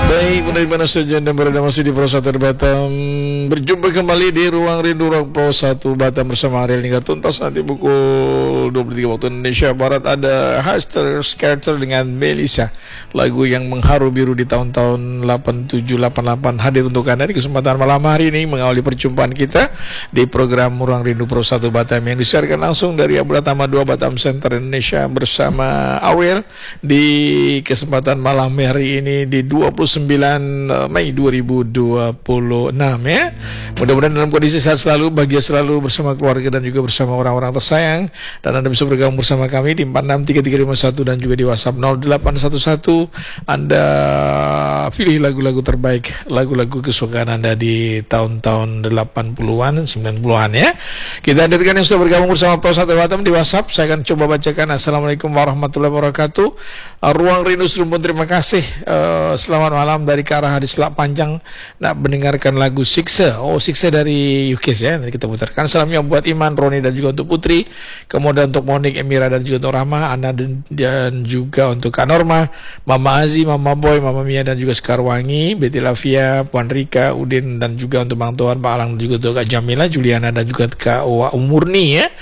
Baik, dari mana saja Anda berada masih di Pro 1 Batam. Berjumpa kembali di Ruang Rindu Rock Pro 1 Batam bersama Ariel hingga tuntas nanti pukul 23 waktu Indonesia Barat. Ada Haster Scatter dengan Melissa, lagu yang mengharu biru di tahun-tahun 87-88 hadir untuk Anda di kesempatan malam hari ini mengawali perjumpaan kita di program Ruang Rindu Pro 1 Batam yang disiarkan langsung dari Abratama 2 Batam Center Indonesia bersama Ariel di kesempatan malam hari ini di 29 Mei 2026 ya. Mudah-mudahan dalam kondisi sehat selalu, bahagia selalu bersama keluarga dan juga bersama orang-orang tersayang. Dan Anda bisa bergabung bersama kami di 463351 dan juga di WhatsApp 0811. Anda pilih lagu-lagu terbaik, lagu-lagu kesukaan Anda di tahun-tahun 80-an, 90-an ya. Kita hadirkan yang sudah bergabung bersama Pro 1 Batam di WhatsApp. Saya akan coba bacakan. Assalamualaikum warahmatullahi wabarakatuh. Ruang Rindu Serumpun, terima kasih. Selamat malam dari ke arah Hadis Selak Panjang, nak mendengarkan lagu Siksa. Oh, Siksa dari UK ya, nanti kita putarkan. Salamnya buat Iman, Roni dan juga untuk Putri, kemudian untuk Monik, Emira dan juga untuk Rahma, Ana dan juga untuk Kak Norma, Mama Azi, Mama Boy, Mama Mia dan juga Sekarwangi, Betty Lavia, Puan Rika, Udin dan juga untuk Bang Tuan, Pak Alang dan juga untuk Kak Jamila, Juliana dan juga Kak Wa Murni ya.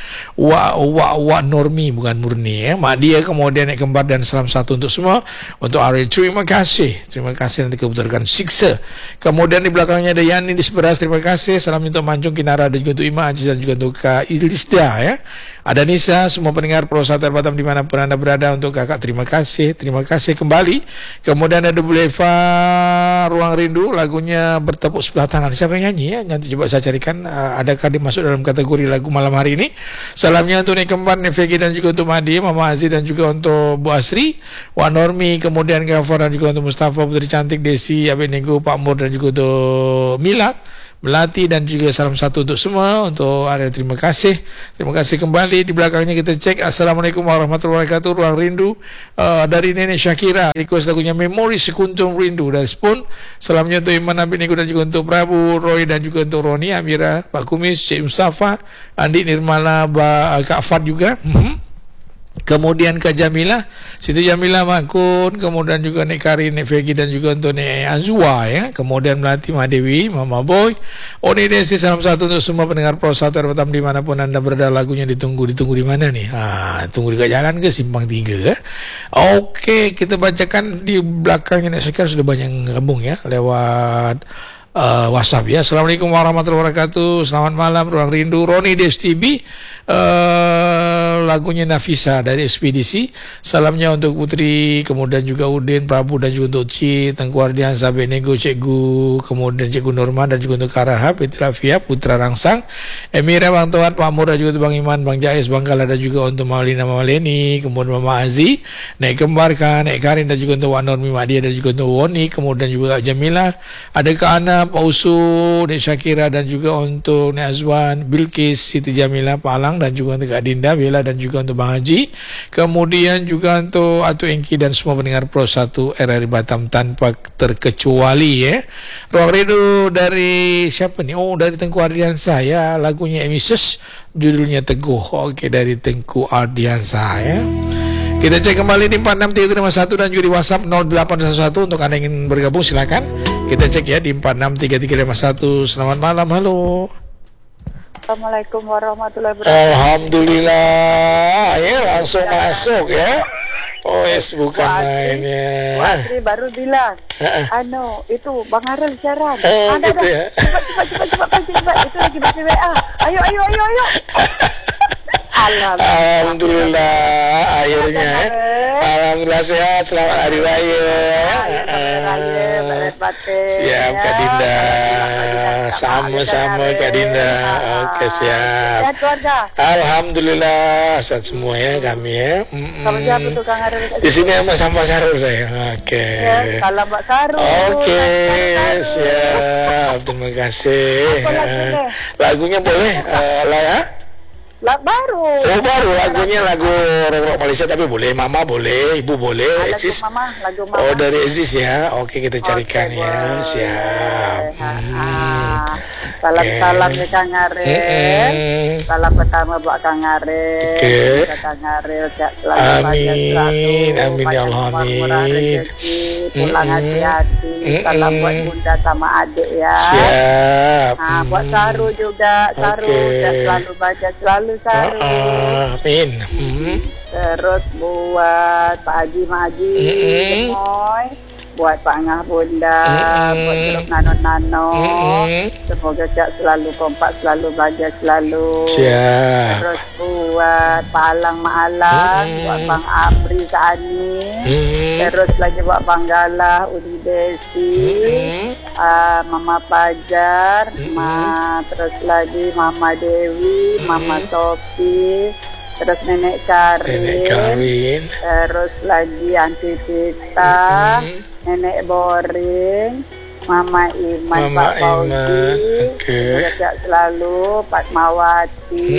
Wa Normi bukan Murni ya. Mak dia kemudian Nek Kembar dan salam satu untuk semua. Untuk Ariel, terima kasih nanti keputarkan Siksa. Kemudian di belakangnya ada Yani di Seberas, terima kasih. Salam untuk Mancung Kinara dan juga untuk Ima Aziz dan juga untuk Kak Ilisda ya. Ada Nisa, semua pendengar Pro 1 Batam dimanapun Anda berada. Untuk kakak terima kasih kembali. Kemudian ada Buleva Ruang Rindu, lagunya Bertepuk Sebelah Tangan. Siapa yang nyanyi ya? Nanti coba saya carikan, adakah dia masuk dalam kategori lagu malam hari ini. Salamnya untuk Nek Kembar, Nek Vegi dan juga untuk Madi, Mama Aziz dan juga untuk Bu Asri, Wak Normi, kemudian Gafar dan juga untuk Mustafa, Putri Cantik, Desi, Abednego, Pak Mur dan juga untuk Mila, Melati dan juga salam satu untuk semua. Untuk Ariel terima kasih kembali. Di belakangnya kita cek. Assalamualaikum warahmatullahi wabarakatuh. Ruang Rindu dari Nenek Syakira, request lagunya Memori Sekuntum Rindu dari Spoon. Salamnya untuk Iman, Abednego dan juga untuk Prabu, Roy dan juga untuk Roni, Amira, Pak Kumis, Cik Mustafa, Andi, Nirmala, Kak Fad juga. Kemudian Kak Jamila, Siti Jamila Makun, kemudian juga Nek Karin, Nek Vegi dan juga untuk Nek Azwa ya. Kemudian Melati, Madewi, Mama Boy, Oni Desi, salam satu untuk semua pendengar Pro 1 Batam dimanapun Anda berada. Lagunya ditunggu di mana nih? Tunggu di jalan ke Simpang 3 ya. Oke, kita bacakan di belakangnya. Nek Sekar sudah banyak yang gabung ya lewat WhatsApp ya. Assalamualaikum warahmatullahi wabarakatuh. Selamat malam Ruang Rindu. Roni DSTB, lagunya Nafisa dari Ekspedisi. Salamnya untuk Putri, kemudian juga Udin, Prabu dan juga untuk Ci, Tengku Ardian, Sabenego, Cikgu, kemudian Cikgu Norma dan juga untuk Karaha, Petri Rafia, Putra Rangsang, Emira, Bang Tuan, Pak Mur dan juga untuk Bang Iman, Bang Jais, Bang Kala dan juga untuk Maulina, Mama Leni, kemudian Mama Azi, Nek Kembar, Nek Karin dan juga untuk Wak Normi, Mak Dia dan juga untuk Woni, kemudian juga Kak Jamila, ada Kak Ana, Pak Usu, Nek Syakira dan juga untuk Nek Azwan, Bilkis, Siti Jamila, Pak Alang dan juga untuk Kak Dinda, Bella dan juga untuk Bang Haji, kemudian juga untuk Atu Engki dan semua pendengar Pro 1 RRI Batam tanpa terkecuali ya. Ruang Rindu dari siapa nih? Oh, dari Tengku Ardiansa ya, lagunya Emisus, judulnya Teguh. Oke, dari Tengku Ardiansa ya. Kita cek kembali di 463351 dan juga di WhatsApp 0811. Untuk Anda yang ingin bergabung silakan. Kita cek ya di 463351. Selamat malam, halo. Assalamualaikum warahmatullahi wabarakatuh. Alhamdulillah, ya langsung masuk ya. Oh, bukan main ya. Asri baru bilang, itu Bang Arel siaran. Ada gitu ya. Cepat, itu lagi baca WA. Ayo. Alhamdulillah, akhirnya. Alhamdulillah sehat, selamat hari raya. Siap Kak Dinda. Sama-sama Kak Dinda. Oke, siap. Sehat keluarga? Alhamdulillah sehat semua ya kami ya. Sama siapa tuh Kang Arel? Di sini sama Mbak Sarul saya. Oke. Ya, salam Mbak Sarul. Oke, siap. Terima kasih. Apa lagunya? Lagunya boleh lah ya. Baru. Oh baru lagunya lagu rock Malaysia tapi boleh Mama boleh Ibu boleh Lagu Exis. lagu Mama. Oh dari Exis ya. Oke kita carikan Oke, ya. boleh. Siap. Salam-salam ya Kang Aril. Salam pertama buat Kang Aril. Oke. Kang Aril selalu Amin. bahagia selalu. Amin, ya Allah, Banyak murah amin. rezeki, pulang hati-hati. Salam buat bunda sama adik ya. Siap. Buat Saru juga, Saru Oke. selalu bahagia selalu Saru. Amin. Terus buat Pak Haji Maji, Gemoy, buat Pak Ngah Bunda, buat Jeruk Nano-Nano. Semoga sihat selalu, kompak selalu, bahagia selalu. Siap. Terus buat Pak Alang Maalang, buat Bang Apri Sani. Terus lagi buat Bang Galah, Udi Desi, Mama Pajar, terus lagi Mama Dewi, Mama Sofi, terus Nenek Karin, terus lagi Aunty Tita, Nenek Boring, Mama Iman, Pak Fauzi, semoga sehat selalu, Fatmawati,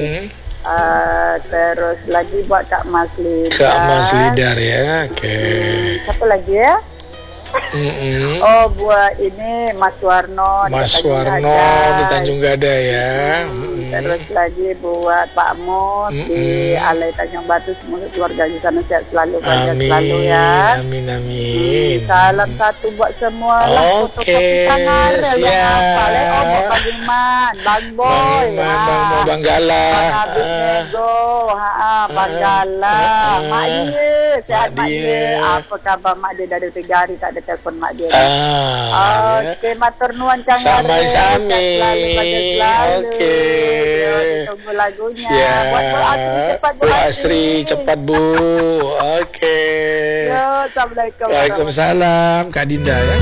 terus lagi buat Kak Mas Lidar. Kak Mas Lidar ya. Oke. Siapa lagi ya? Oh buat ini Mas Warno di Tanjung Gada ya. Terus lagi buat Pak Mus di Alai Tanjung Batu, semoga keluarga di sana sehat selalu, bahagia selalu ya. Amin. Salam satu buat semua lah. Oke, siap. Buat Bang Iman, Bang Boy, Bang Gala, Bang Abid Nego, Bang Gala, Mak Dia, sehat Mak Dia. Apa khabar Mak Dia? Dari 3 hari tak ada telefon Mak Dia. Oke, matur nuwun Kang Aril. Sama-sama. Oke. Tunggu lagunya. Siap. Buat Bu Asri cepat Bu. Oke. Yo, Assalamualaikum. Waalaikumsalam Kak Dinda ya.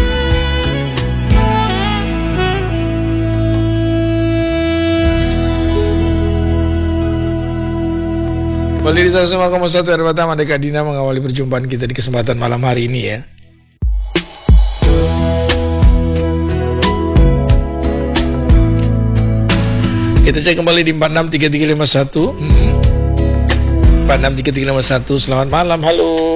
Kembali di 105,1 hari pertama Kak Dinda mengawali perjumpaan kita di kesempatan malam hari ini ya. Kita cek kembali di 463351. 463351. Selamat malam. Halo.